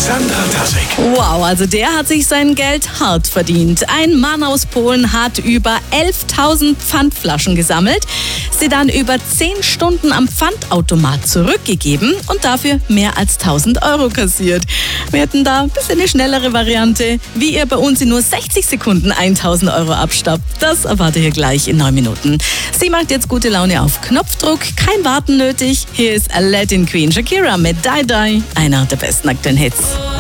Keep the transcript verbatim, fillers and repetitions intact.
Sandra Tassek. Wow, also der hat sich sein Geld hart verdient. Ein Mann aus Polen hat über elftausend Pfandflaschen gesammelt, sie dann über zehn Stunden am Pfandautomat zurückgegeben und dafür mehr als tausend Euro kassiert. Wir hätten da ein bisschen eine schnellere Variante, wie ihr bei uns in nur sechzig Sekunden tausend Euro abstaubt. Das erwartet ihr gleich in neun Minuten. Sie macht jetzt gute Laune auf Knopfdruck, kein Warten nötig. Hier ist Latin Queen Shakira mit Die Die, einer der besten aktuellen Hits.